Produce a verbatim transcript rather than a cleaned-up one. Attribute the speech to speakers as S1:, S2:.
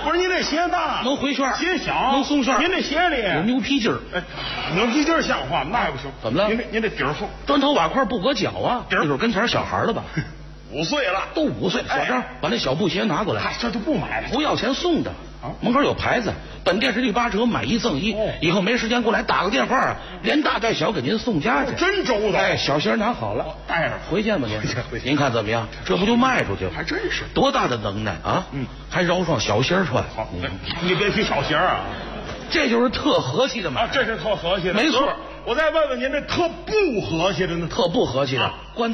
S1: 不是您这鞋大，
S2: 能回旋，
S1: 鞋小，
S2: 能松旋。
S1: 您这鞋里
S2: 有牛皮筋儿，
S1: 哎，牛皮筋儿像话，那也不行。
S2: 怎么了？
S1: 您这您这底儿厚，
S2: 砖头瓦块不搁脚啊，
S1: 底儿
S2: 那会儿跟前小孩了吧？
S1: 五岁了，
S2: 都五岁。小张，把那小布鞋拿过来。
S1: 哎，这就不买了，
S2: 不要钱送的。
S1: 啊，
S2: 门口有牌子，本店是六八折，买一赠一。
S1: 哦，
S2: 以后没时间过来打个电话，连大带小给您送家去。
S1: 真周到。
S2: 哎，小鞋拿好了，
S1: 带着
S2: 回见吧您。
S1: 回见回见。
S2: 您看怎么样？这不就卖出去了？
S1: 还真是，
S2: 多大的能耐啊！
S1: 嗯，
S2: 还饶双小鞋穿。
S1: 好，你别提小鞋啊，
S2: 这就是特和气的买。
S1: 啊，这是特和气的，
S2: 没错。
S1: 我再问问您，这特不和气的呢？
S2: 特不和气的，关。